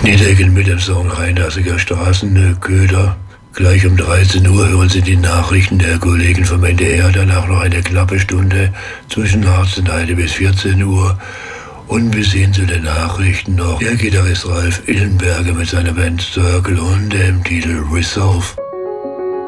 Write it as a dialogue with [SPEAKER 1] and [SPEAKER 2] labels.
[SPEAKER 1] Die decken mit dem Song Rheindassiger Straßenköder. Gleich um 13 Uhr hören Sie die Nachrichten der Kollegen vom NDR, danach noch eine knappe Stunde zwischen 18:00 bis 14 Uhr. Und bis hin zu den Nachrichten noch der Gitarrist Ralf Illenberger mit seiner Band Circle und dem Titel Resolve.